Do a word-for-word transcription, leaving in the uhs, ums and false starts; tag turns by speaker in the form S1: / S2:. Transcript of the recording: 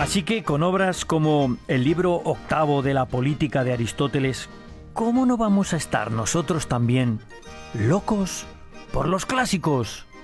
S1: Así que con obras como el libro octavo de la política de Aristóteles, ¿cómo no vamos a estar nosotros también locos por los clásicos?